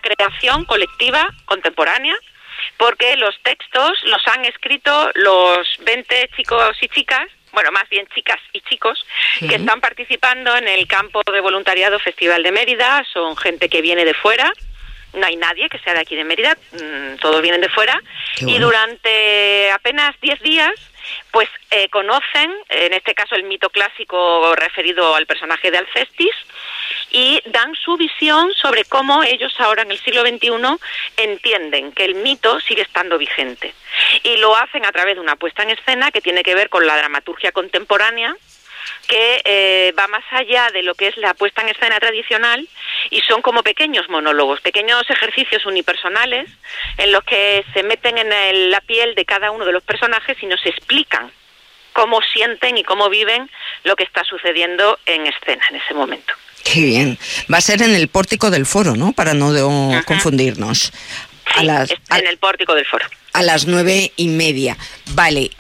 creación colectiva contemporánea, porque los textos los han escrito los 20 chicos y chicas, bueno, más bien chicas y chicos, que están participando en el campo de voluntariado Festival de Mérida. Son gente que viene de fuera, no hay nadie que sea de aquí de Mérida, todos vienen de fuera. Bueno. Y durante apenas 10 días, pues conocen, en este caso el mito clásico referido al personaje de Alcestis, y dan su visión sobre cómo ellos ahora en el siglo XXI entienden que el mito sigue estando vigente. Y lo hacen a través de una puesta en escena que tiene que ver con la dramaturgia contemporánea, que va más allá de lo que es la puesta en escena tradicional, y son como pequeños monólogos, pequeños ejercicios unipersonales en los que se meten en la piel de cada uno de los personajes y nos explican cómo sienten y cómo viven lo que está sucediendo en escena en ese momento. Qué bien. Va a ser en el Pórtico del Foro, ¿no? Para no confundirnos. Sí, en el Pórtico del Foro. A las 9:30. Vale.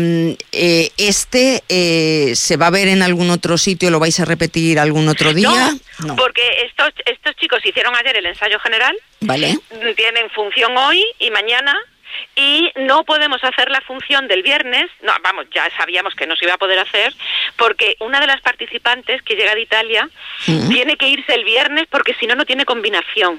¿Se va a ver en algún otro sitio? ¿Lo vais a repetir algún otro día? No, porque estos chicos hicieron ayer el ensayo general. Vale. Tienen función hoy y mañana. Y no podemos hacer la función del viernes, no, vamos, ya sabíamos que no se iba a poder hacer, porque una de las participantes que llega de Italia tiene que irse el viernes porque si no, no tiene combinación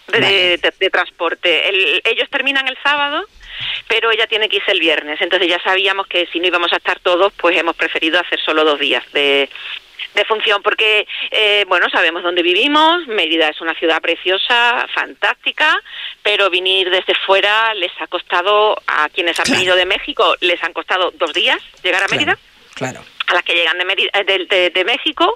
de transporte. Ellos terminan el sábado, pero ella tiene que irse el viernes, entonces ya sabíamos que si no íbamos a estar todos, pues hemos preferido hacer solo 2 días de función, porque, sabemos dónde vivimos. Mérida es una ciudad preciosa, fantástica, pero venir desde fuera les ha costado, a quienes han venido de México, les han costado 2 días llegar a Mérida. Claro. A las que llegan de México,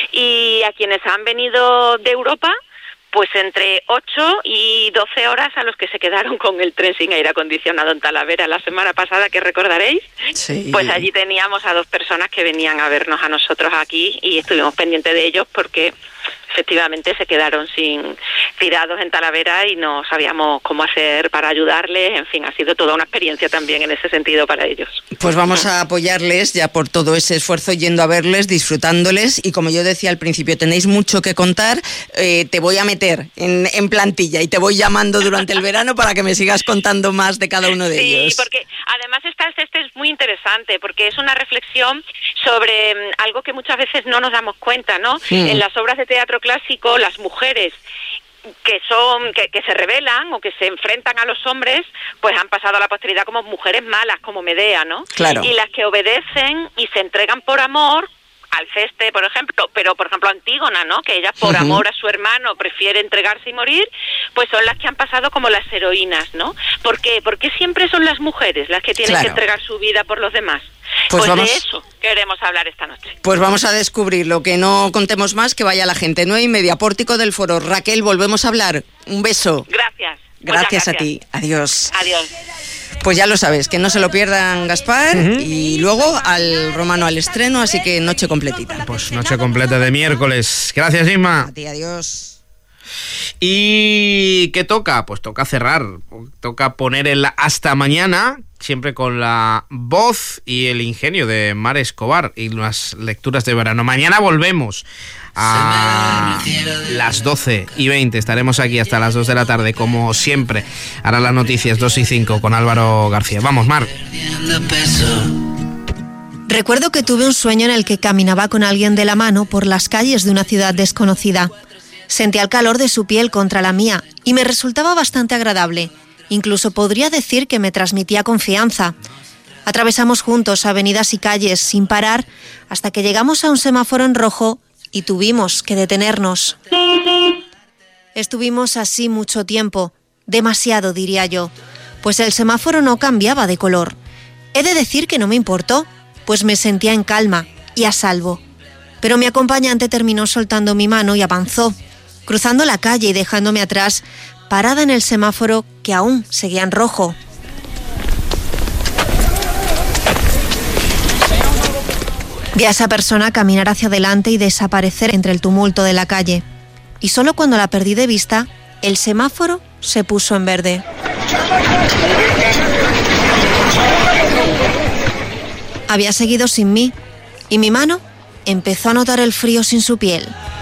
y a quienes han venido de Europa, pues entre 8 y 12 horas a los que se quedaron con el tren sin aire acondicionado en Talavera la semana pasada, que recordaréis. Sí. Pues allí teníamos a 2 personas que venían a vernos a nosotros aquí y estuvimos pendientes de ellos porque efectivamente se quedaron tirados en Talavera y no sabíamos cómo hacer para ayudarles. En fin, ha sido toda una experiencia también en ese sentido para ellos. Pues vamos a apoyarles ya por todo ese esfuerzo, yendo a verles, disfrutándoles, y como yo decía al principio, tenéis mucho que contar. Te voy a meter en plantilla y te voy llamando durante el verano para que me sigas contando más de cada uno de ellos. Sí, porque además este es muy interesante, porque es una reflexión sobre algo que muchas veces no nos damos cuenta, ¿no? En las obras de teatro clásico, las mujeres que se rebelan o que se enfrentan a los hombres, pues han pasado a la posteridad como mujeres malas, como Medea, ¿no? Claro. Y las que obedecen y se entregan por amor, Alceste, por ejemplo, pero por ejemplo Antígona, ¿no? Que ella por amor a su hermano prefiere entregarse y morir, pues son las que han pasado como las heroínas, ¿no? ¿Por qué? Porque siempre son las mujeres las que tienen que entregar su vida por los demás. Pues de eso queremos hablar esta noche. Pues vamos a descubrirlo, que no contemos más, que vaya la gente. 9:30, Pórtico del Foro. Raquel, volvemos a hablar. Un beso. Gracias. Gracias a ti. Adiós. Adiós. Pues ya lo sabes, que no se lo pierdan, Gaspar, y luego al Romano al estreno, así que noche completita. Pues noche completa de miércoles. Gracias, Inma. A ti, adiós. ¿Y qué toca? Pues toca cerrar, toca poner el hasta mañana, siempre con la voz y el ingenio de Mar Escobar y las lecturas de verano. Mañana volvemos a las 12:20. Estaremos aquí hasta las 2 de la tarde, como siempre. Hará las noticias 2:05 con Álvaro García. Vamos, Mar. Recuerdo que tuve un sueño en el que caminaba con alguien de la mano por las calles de una ciudad desconocida. Sentía el calor de su piel contra la mía y me resultaba bastante agradable. Incluso podría decir que me transmitía confianza. Atravesamos juntos avenidas y calles sin parar hasta que llegamos a un semáforo en rojo y tuvimos que detenernos. Estuvimos así mucho tiempo, demasiado diría yo, pues el semáforo no cambiaba de color. He de decir que no me importó, pues me sentía en calma y a salvo. Pero mi acompañante terminó soltando mi mano y avanzó, cruzando la calle y dejándome atrás, parada en el semáforo que aún seguía en rojo. Vi a esa persona caminar hacia adelante y desaparecer entre el tumulto de la calle. Y solo cuando la perdí de vista, el semáforo se puso en verde. Había seguido sin mí, y mi mano empezó a notar el frío sin su piel.